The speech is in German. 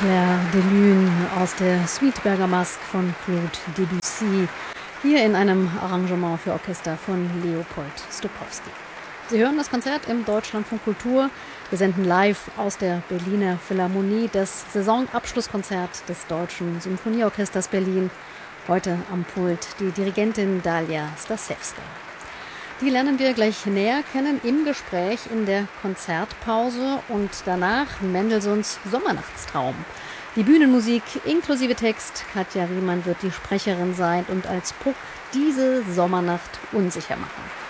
Clair de Lune aus der Suite Bergamasque von Claude Debussy, hier in einem Arrangement für Orchester von Leopold Stokowski. Sie hören das Konzert im Deutschlandfunk Kultur. Wir senden live aus der Berliner Philharmonie das Saisonabschlusskonzert des Deutschen Symphonieorchesters Berlin. Heute am Pult die Dirigentin Dalia Stasewska. Die lernen wir gleich näher kennen im Gespräch in der Konzertpause und danach Mendelssohns Sommernachtstraum. Die Bühnenmusik inklusive Text. Katja Riemann wird die Sprecherin sein und als Puck diese Sommernacht unsicher machen.